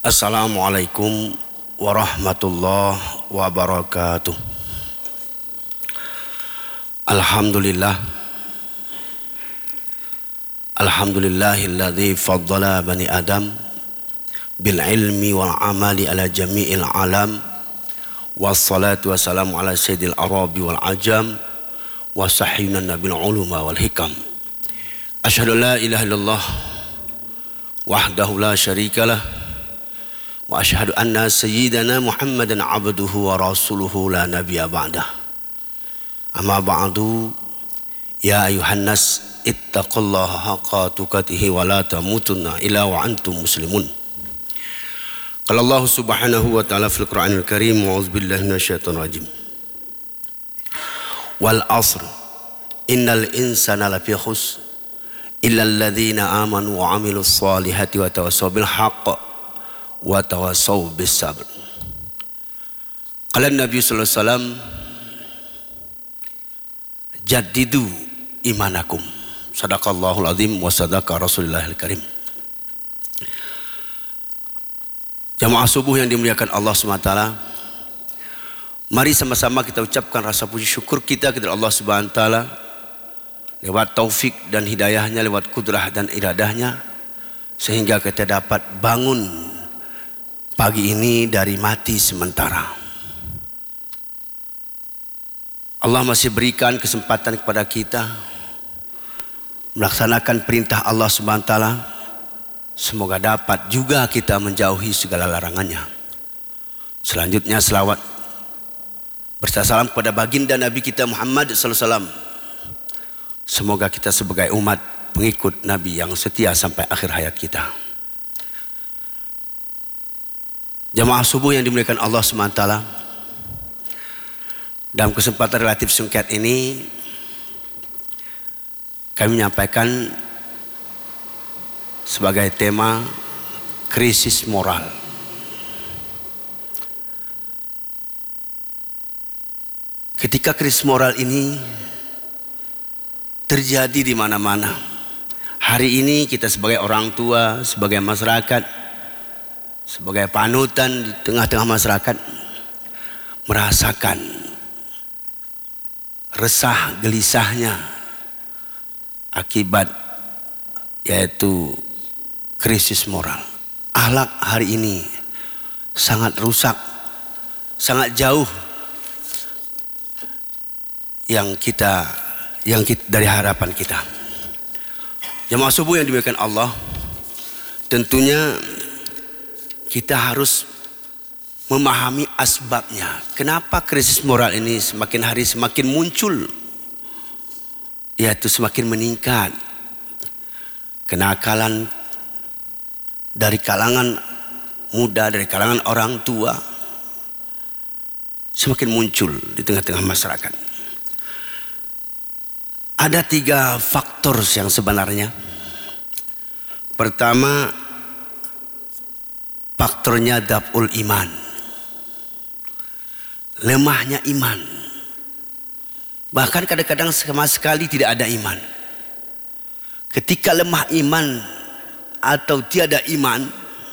Assalamualaikum warahmatullahi wabarakatuh. Alhamdulillah. Alhamdulillahilladzi faddala bani Adam bil ilmi wal amali ala jami'il alam. Wassalatu wassalamu ala sayyidil arabi wal ajam wa sahihina nabil uluma wal hikam. Asyhadu la ilaha illallah wahdahu la syarikalah wa asyhadu anna sayyidana Muhammadan abduhu wa rasuluhu la nabiyya ba'dah. Amma ba'du, ya ayuhan nas ittaqullaha haqqa tuqatih wa la tamutunna illa wa antum muslimun. Qala Allah subhanahu wa ta'ala fil Qur'anil Karim, a'udzubillahi minasyaitonir rajim. Wal 'asr innal insana lafi khusr illa alladzina amanu wa 'amilus solihati wa tawassaw bil haqq wa tawassaw bis sabr. Qala Nabi sallallahu alaihi wasallam, jaddidu imanakum. Sadaqallahul azim wa sadaqa Rasulullahil karim. Jamaah subuh yang dimuliakan Allah SWT, mari sama-sama kita ucapkan rasa puji syukur kita kepada Allah SWT lewat taufik dan hidayahnya, lewat kudrah dan iradahnya, sehingga kita dapat bangun pagi ini dari mati sementara. Allah masih berikan kesempatan kepada kita melaksanakan perintah Allah SWT. Semoga dapat juga kita menjauhi segala larangannya. Selanjutnya selawat berserta salam kepada baginda Nabi kita Muhammad sallallahu alaihi wasallam. Semoga kita sebagai umat pengikut Nabi yang setia sampai akhir hayat kita. Jamaah subuh yang dimuliakan Allah SWT, dalam kesempatan relatif singkat ini kami menyampaikan sebagai tema krisis moral. Ketika krisis moral ini terjadi di mana-mana, hari ini kita sebagai orang tua, sebagai masyarakat, sebagai panutan di tengah-tengah masyarakat, merasakan resah gelisahnya akibat yaitu krisis moral. Akhlak hari ini sangat rusak, sangat jauh yang kita dari harapan kita. Jamaah subuh yang dimuliakan Allah, tentunya kita harus memahami asbabnya. Kenapa krisis moral ini semakin hari semakin muncul, yaitu semakin meningkat. Kenakalan dari kalangan muda, dari kalangan orang tua semakin muncul di tengah-tengah masyarakat. Ada 3 faktor yang sebenarnya. Pertama, faktornya daf'ul iman, lemahnya iman. Bahkan kadang-kadang sama sekali tidak ada iman. Ketika lemah iman atau tiada iman,